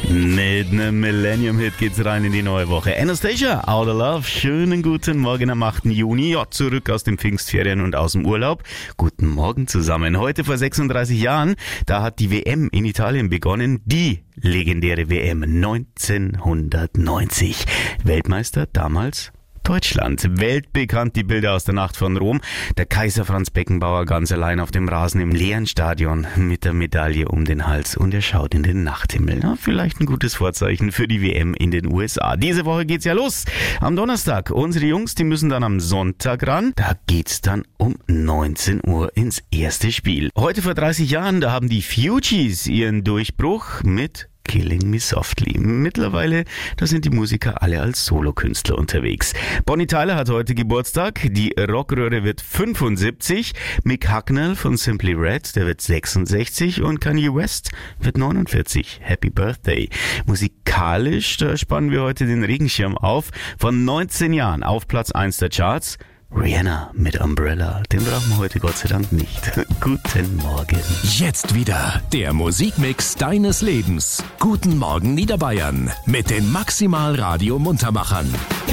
Mit einem Millennium-Hit geht's rein in die neue Woche. Anastacia, Out of Love. Schönen guten Morgen am 8. Juni. Ja, zurück aus den Pfingstferien und aus dem Urlaub. Guten Morgen zusammen. Heute vor 36 Jahren, da hat die WM in Italien begonnen. Die legendäre WM 1990. Weltmeister damals Deutschland. Weltbekannt die Bilder aus der Nacht von Rom. Der Kaiser Franz Beckenbauer ganz allein auf dem Rasen im leeren Stadion mit der Medaille um den Hals und er schaut in den Nachthimmel. Ja, vielleicht ein gutes Vorzeichen für die WM in den USA. Diese Woche geht's ja los. Am Donnerstag. Unsere Jungs, die müssen dann am Sonntag ran. Da geht's dann um 19 Uhr ins erste Spiel. Heute vor 30 Jahren, da haben die Fugees ihren Durchbruch mit Killing Me Softly. Mittlerweile, da sind die Musiker alle als Solokünstler unterwegs. Bonnie Tyler hat heute Geburtstag, die Rockröhre wird 75, Mick Hucknall von Simply Red, der wird 66 und Kanye West wird 49. Happy Birthday. Musikalisch, da spannen wir heute den Regenschirm auf. Von 19 Jahren auf Platz 1 der Charts. Rihanna mit Umbrella, den brauchen wir heute Gott sei Dank nicht. Guten Morgen. Jetzt wieder der Musikmix deines Lebens. Guten Morgen Niederbayern mit den Maximal Radio Muntermachern.